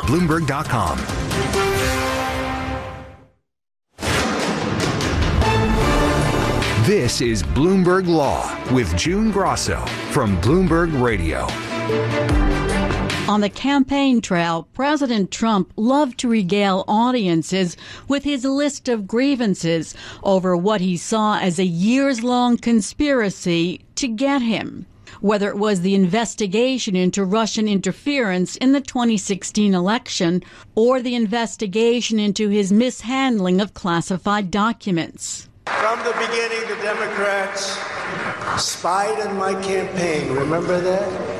Bloomberg.com. This is Bloomberg Law with June Grosso from Bloomberg Radio. On the campaign trail, President Trump loved to regale audiences with his list of grievances over what he saw as a years-long conspiracy to get him. Whether it was the investigation into Russian interference in the 2016 election or the investigation into his mishandling of classified documents. From the beginning, the Democrats spied on my campaign. Remember that?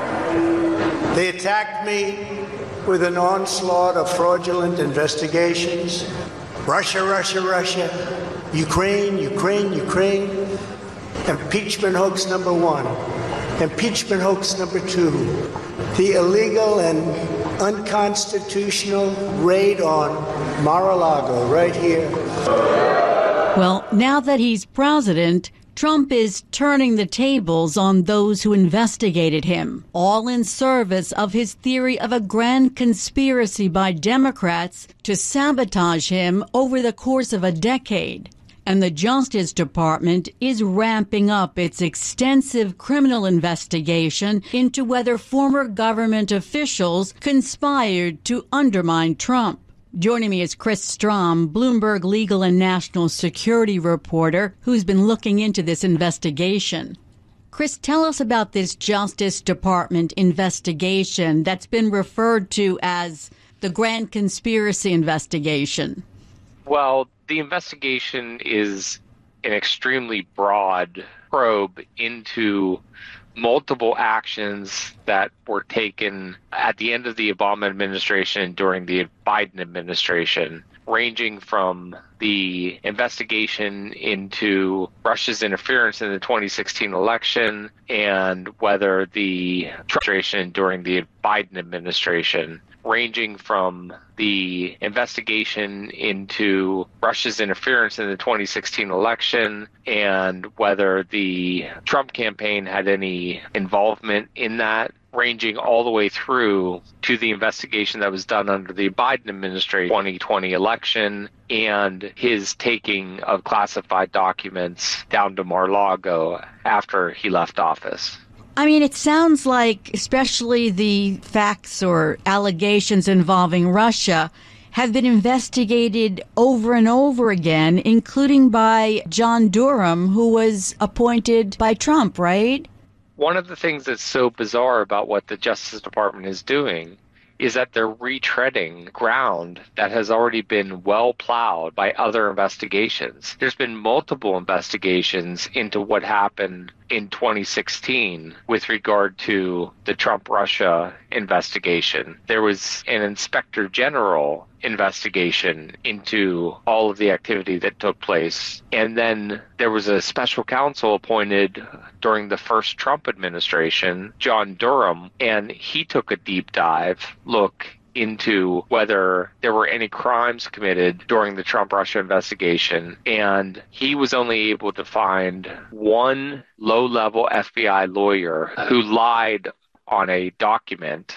They attacked me with an onslaught of fraudulent investigations. Russia, Russia, Russia. Ukraine, Ukraine, Ukraine. Impeachment hoax number 1. Impeachment hoax number 2. The illegal and unconstitutional raid on Mar-a-Lago right here. Well, now that he's president, Trump is turning the tables on those who investigated him, all in service of his theory of a grand conspiracy by Democrats to sabotage him over the course of a decade. And the Justice Department is ramping up its extensive criminal investigation into whether former government officials conspired to undermine Trump. Joining me is Chris Strom, Bloomberg legal and national security reporter, who's been looking into this investigation. Chris, tell us about this Justice Department investigation that's been referred to as the Grand Conspiracy Investigation. Well, the investigation is an extremely broad probe into multiple actions that were taken at the end of the Obama administration during the Biden administration, ranging from the investigation into Russia's interference in the 2016 election and whether the administration during the Biden administration, ranging from the investigation into Russia's interference in the 2016 election and whether the Trump campaign had any involvement in that, ranging all the way through to the investigation that was done under the Biden administration 2020 election and his taking of classified documents down to Mar-a-Lago after he left office. I mean, it sounds like, especially the facts or allegations involving Russia, have been investigated over and over again, including by John Durham, who was appointed by Trump, right? One of the things that's so bizarre about what the Justice Department is doing is that they're retreading ground that has already been well plowed by other investigations. There's been multiple investigations into what happened in 2016 with regard to the Trump-Russia investigation. There was an Inspector General investigation into all of the activity that took place. And then there was a special counsel appointed during the first Trump administration, John Durham, and he took a deep dive look into whether there were any crimes committed during the Trump-Russia investigation. And he was only able to find one low-level FBI lawyer who lied on a document,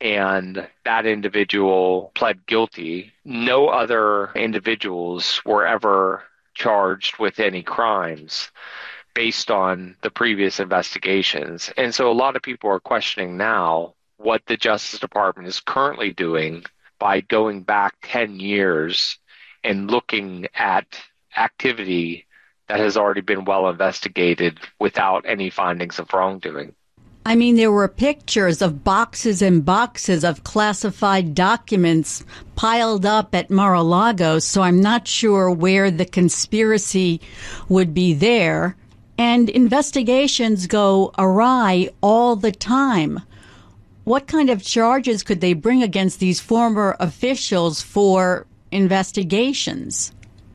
and that individual pled guilty. No other individuals were ever charged with any crimes based on the previous investigations. And so a lot of people are questioning now what the Justice Department is currently doing by going back 10 years and looking at activity that has already been well investigated without any findings of wrongdoing. I mean, there were pictures of boxes and boxes of classified documents piled up at Mar-a-Lago, so I'm not sure where the conspiracy would be there. And investigations go awry all the time. What kind of charges could they bring against these former officials for investigations?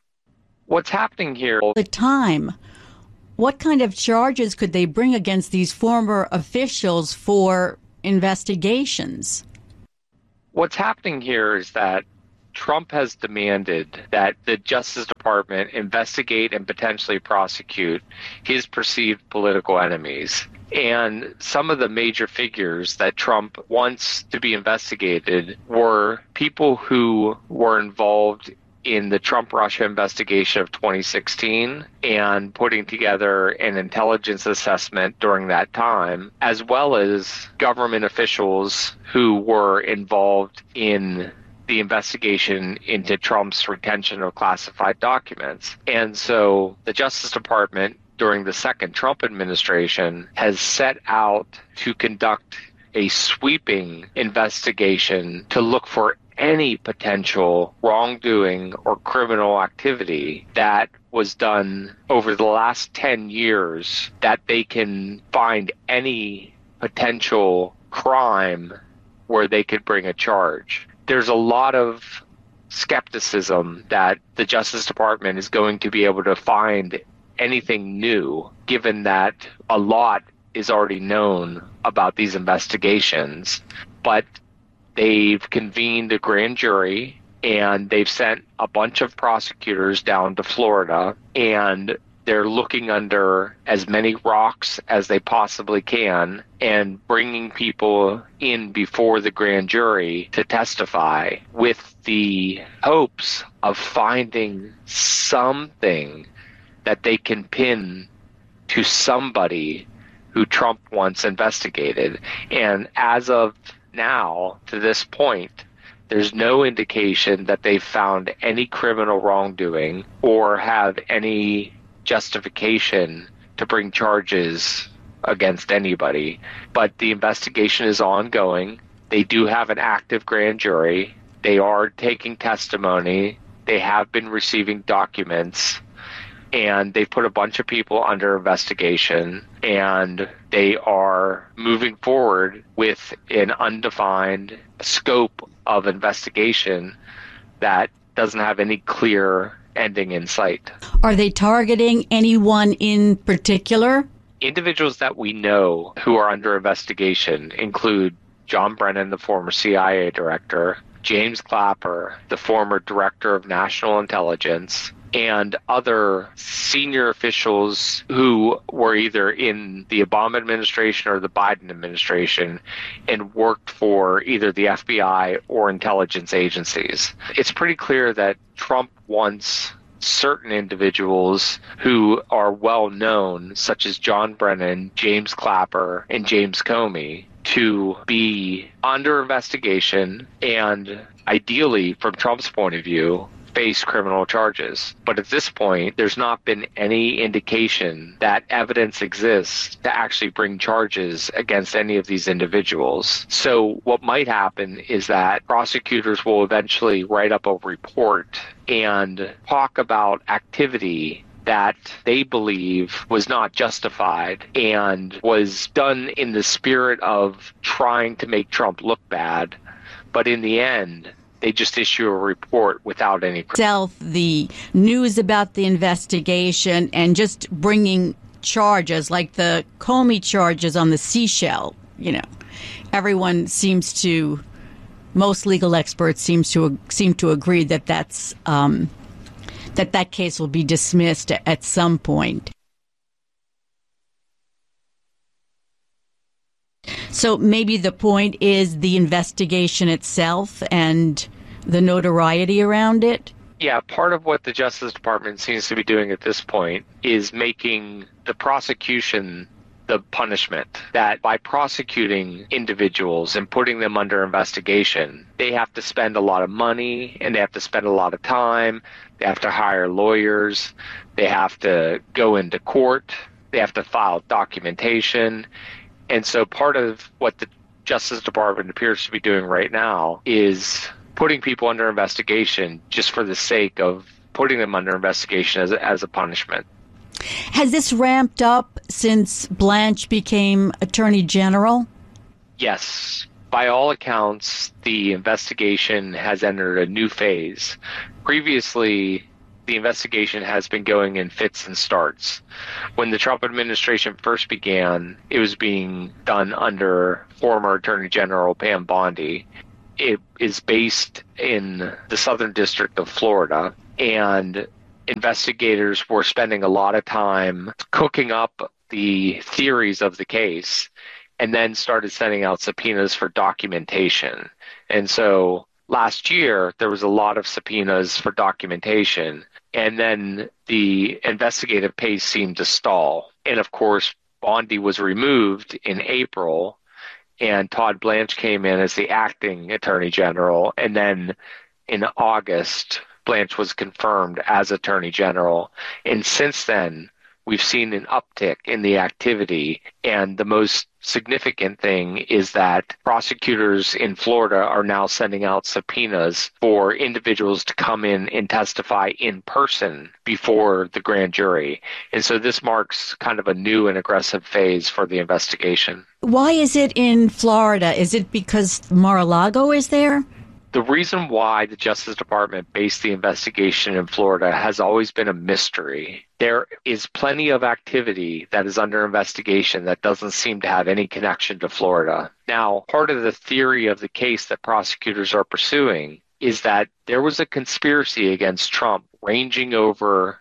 What's happening here? All the time. What kind of charges could they bring against these former officials for investigations? What's happening here is that Trump has demanded that the Justice Department investigate and potentially prosecute his perceived political enemies. And some of the major figures that Trump wants to be investigated were people who were involved in the Trump-Russia investigation of 2016 and putting together an intelligence assessment during that time, as well as government officials who were involved in the investigation into Trump's retention of classified documents. And so the Justice Department during the second Trump administration has set out to conduct a sweeping investigation to look for any potential wrongdoing or criminal activity that was done over the last 10 years, that they can find any potential crime where they could bring a charge. There's a lot of skepticism that the Justice Department is going to be able to find anything new, given that a lot is already known about these investigations. But they've convened a grand jury and they've sent a bunch of prosecutors down to Florida, and they're looking under as many rocks as they possibly can and bringing people in before the grand jury to testify with the hopes of finding something that they can pin to somebody who Trump once investigated. And as of now, to this point, there's no indication that they've found any criminal wrongdoing or have any justification to bring charges against anybody. But the investigation is ongoing. They do have an active grand jury. They are taking testimony. They have been receiving documents. And they've put a bunch of people under investigation, and they are moving forward with an undefined scope of investigation that doesn't have any clear ending in sight. Are they targeting anyone in particular? Individuals that we know who are under investigation include John Brennan, the former CIA director, James Clapper, the former director of national intelligence, and other senior officials who were either in the Obama administration or the Biden administration and worked for either the FBI or intelligence agencies. It's pretty clear that Trump wants certain individuals who are well known, such as John Brennan, James Clapper, and James Comey, to be under investigation and ideally, from Trump's point of view, face criminal charges. But at this point, there's not been any indication that evidence exists to actually bring charges against any of these individuals. So what might happen is that prosecutors will eventually write up a report and talk about activity that they believe was not justified and was done in the spirit of trying to make Trump look bad. But in the end, they just issue a report without any... The news about the investigation and just bringing charges, like the Comey charges on the seashell, everyone seems to, most legal experts seem to agree that that case will be dismissed at some point. So maybe the point is the investigation itself and the notoriety around it? Yeah, part of what the Justice Department seems to be doing at this point is making the prosecution the punishment. That by prosecuting individuals and putting them under investigation, they have to spend a lot of money and they have to spend a lot of time. They have to hire lawyers. They have to go into court. They have to file documentation. And so part of what the Justice Department appears to be doing right now is putting people under investigation just for the sake of putting them under investigation as a punishment. Has this ramped up since Blanche became Attorney General? Yes. By all accounts, the investigation has entered a new phase. Previously, the investigation has been going in fits and starts. When the Trump administration first began, it was being done under former Attorney General Pam Bondi. it is based in the Southern District of Florida, and investigators were spending a lot of time cooking up the theories of the case and then started sending out subpoenas for documentation. And so last year, there was a lot of subpoenas for documentation, and then the investigative pace seemed to stall. And of course, Bondi was removed in April, and Todd Blanche came in as the acting Attorney General. And then in August, Blanche was confirmed as Attorney General. And since then, we've seen an uptick in the activity. And the most significant thing is that prosecutors in Florida are now sending out subpoenas for individuals to come in and testify in person before the grand jury. And so this marks kind of a new and aggressive phase for the investigation. Why is it in Florida? Is it because Mar-a-Lago is there? The reason why the Justice Department based the investigation in Florida has always been a mystery. There is plenty of activity that is under investigation that doesn't seem to have any connection to Florida. Now, part of the theory of the case that prosecutors are pursuing is that there was a conspiracy against Trump ranging over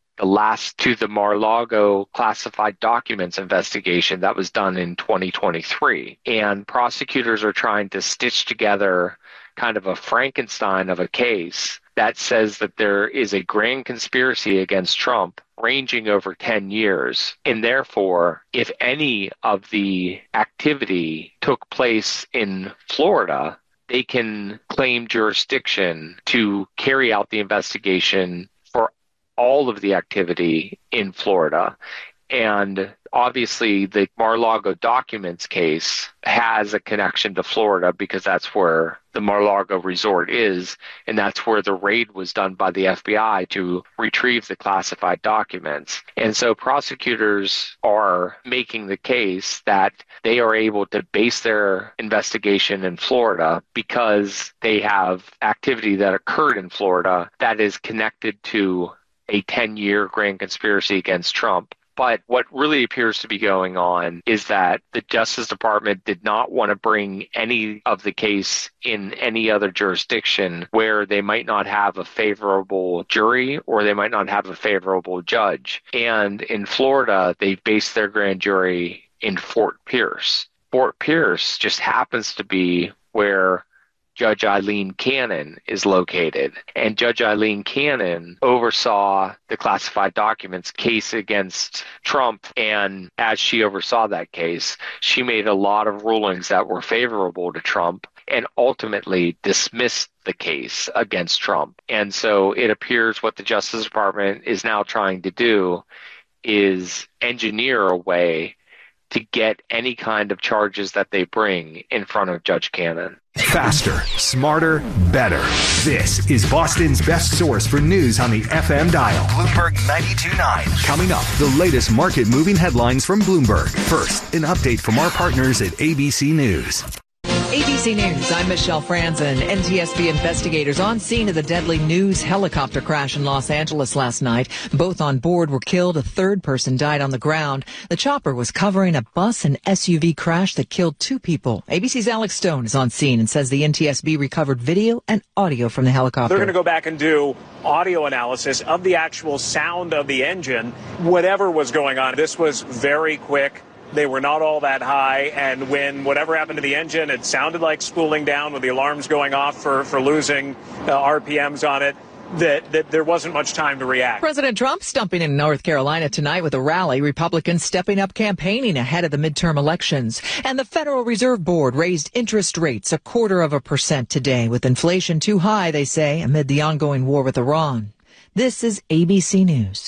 the Mar-a-Lago classified documents investigation that was done in 2023. And prosecutors are trying to stitch together kind of a Frankenstein of a case that says that there is a grand conspiracy against Trump ranging over 10 years. And therefore, if any of the activity took place in Florida, they can claim jurisdiction to carry out the investigation for all of the activity in Florida. And obviously, the Mar-a-Lago documents case has a connection to Florida because that's where the Mar-a-Lago resort is, and that's where the raid was done by the FBI to retrieve the classified documents. And so prosecutors are making the case that they are able to base their investigation in Florida because they have activity that occurred in Florida that is connected to a 10-year grand conspiracy against Trump. But what really appears to be going on is that the Justice Department did not want to bring any of the case in any other jurisdiction where they might not have a favorable jury or they might not have a favorable judge. And in Florida, they based their grand jury in Fort Pierce. Fort Pierce just happens to be where Judge Eileen Cannon is located. And Judge Eileen Cannon oversaw the classified documents case against Trump. And as she oversaw that case, she made a lot of rulings that were favorable to Trump and ultimately dismissed the case against Trump. And so it appears what the Justice Department is now trying to do is engineer a way to get any kind of charges that they bring in front of Judge Cannon. Faster, smarter, better. This is Boston's best source for news on the FM dial. Bloomberg 92.9. Coming up, the latest market-moving headlines from Bloomberg. First, an update from our partners at ABC News. ABC News, I'm Michelle Franzen. NTSB investigators on scene of the deadly News helicopter crash in Los Angeles last night. Both on board were killed. A third person died on the ground. The chopper was covering a bus and SUV crash that killed 2 people. ABC's Alex Stone is on scene and says the NTSB recovered video and audio from the helicopter. They're going to go back and do audio analysis of the actual sound of the engine, whatever was going on. This was very quick. They were not all that high, and when whatever happened to the engine, it sounded like spooling down with the alarms going off for losing RPMs on it, that there wasn't much time to react. President Trump stumping in North Carolina tonight with a rally, Republicans stepping up campaigning ahead of the midterm elections. And the Federal Reserve Board raised interest rates 0.25% today, with inflation too high, they say, amid the ongoing war with Iran. This is ABC News.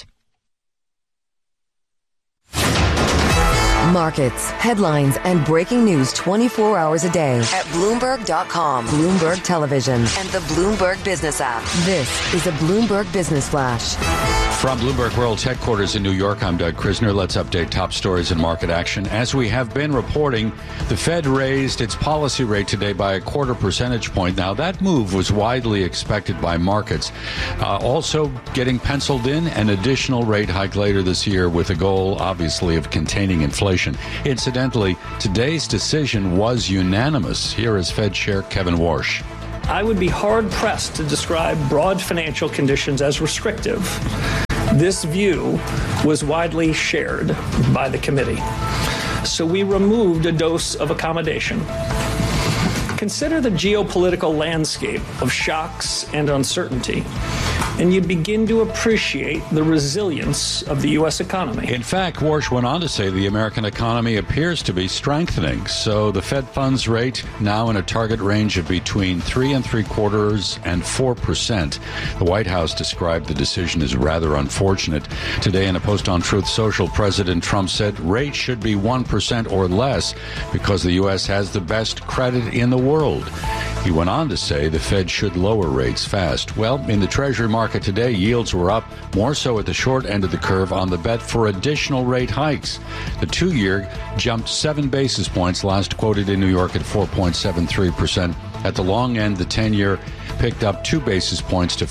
Markets, headlines, and breaking news 24 hours a day at Bloomberg.com, Bloomberg Television, and the Bloomberg Business app. This is a Bloomberg Business Flash. From Bloomberg World's headquarters in New York, I'm Doug Krisner. Let's update top stories and market action. As we have been reporting, the Fed raised its policy rate today by a 0.25 percentage point. Now, that move was widely expected by markets. Also getting penciled in an additional rate hike later this year with a goal, obviously, of containing inflation. Incidentally, today's decision was unanimous. Here is Fed Chair Kevin Warsh. I would be hard-pressed to describe broad financial conditions as restrictive. This view was widely shared by the committee. So we removed a dose of accommodation. Consider the geopolitical landscape of shocks and uncertainty, and you begin to appreciate the resilience of the U.S. economy. In fact, Warsh went on to say the American economy appears to be strengthening. So the Fed funds rate now in a target range of between 3.75% and 4%. The White House described the decision as rather unfortunate. Today in a post on Truth Social, President Trump said rates should be 1% or less because the U.S. has the best credit in the world. He went on to say the Fed should lower rates fast. Well, in the Treasury market today, yields were up, more so at the short end of the curve on the bet for additional rate hikes. The 2-year jumped 7 basis points, last quoted in New York at 4.73%. At the long end, the 10-year picked up 2 basis points to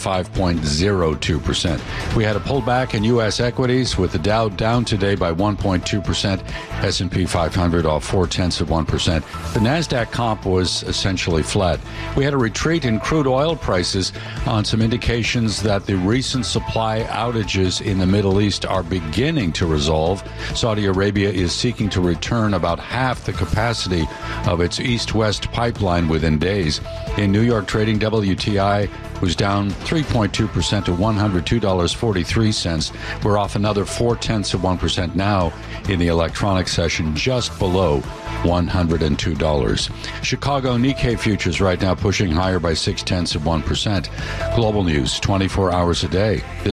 5.02%. We had a pullback in U.S. equities with the Dow down today by 1.2%, S&P 500 off 0.4%. The NASDAQ comp was essentially flat. We had a retreat in crude oil prices on some indications that the recent supply outages in the Middle East are beginning to resolve. Saudi Arabia is seeking to return about half the capacity of its east-west pipeline within days. In New York trading, WTI was down 3.2% to $102.43. We're off another 0.4% now in the electronic session, just below $102. Chicago Nikkei futures right now pushing higher by 0.6%. Global news 24 hours a day.